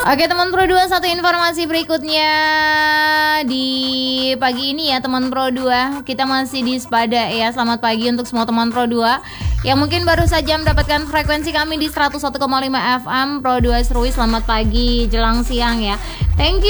Oke teman Pro 2, satu informasi berikutnya di pagi ini ya teman Pro 2. Kita masih di Sepada ya. Selamat pagi untuk semua teman Pro 2 yang mungkin baru saja mendapatkan frekuensi kami di 101,5 FM Pro 2 Serui. Selamat pagi jelang siang ya. Thank you